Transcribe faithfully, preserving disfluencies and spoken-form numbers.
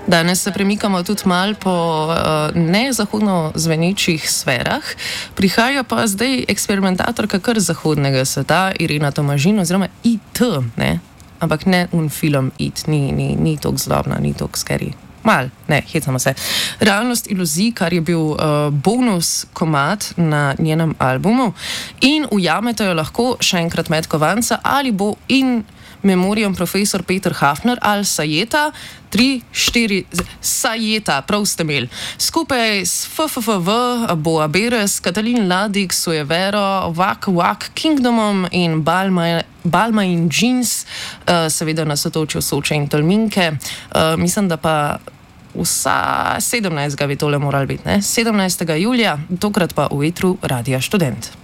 Danes se premikamo tudi malo po uh, nezahodno zvenečih sferah. Prihaja pa zdaj eksperimentatorka kar zahodnega sveta, Irena Tomažin, oziroma I T, ne? Ampak ne un film It, ni, ni, ni toliko zlobna, ni toliko scary. Mal, ne, hecamo se. Realnost iluzij, kar je bil uh, bonus komad na njenem albumu, in ujamete jo lahko še enkrat med kovanca, ali bo in memoriam profesor Peter Hafner ali Sajeta, tri, štiri, Sajeta, prav ste imeli. Skupaj s F F F V, Boa Beres, Katalin Ladik, Sujevero, Wak Wak Kingdomom in Balma, Balma in Jeans, uh, seveda na sotočju Soče in Tolminke. Uh, mislim, da pa vsa sedemnajstega bi tole moral biti, ne? sedemnajstega julija, tokrat pa v etru Radia Študent.